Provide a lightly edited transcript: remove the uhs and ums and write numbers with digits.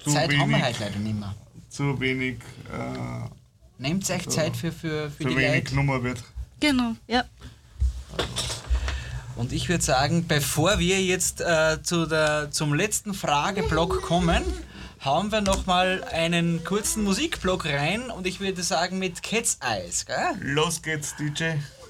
Zeit wenig, haben wir heute leider nicht mehr. zu wenig, Nehmt euch Zeit für die zu wenig Leute. genommen wird. Genau, ja. Und ich würde sagen, bevor wir jetzt zum letzten Frageblock kommen, hauen wir nochmal einen kurzen Musikblock rein und ich würde sagen mit Cat's Eyes, gell? Los geht's, DJ.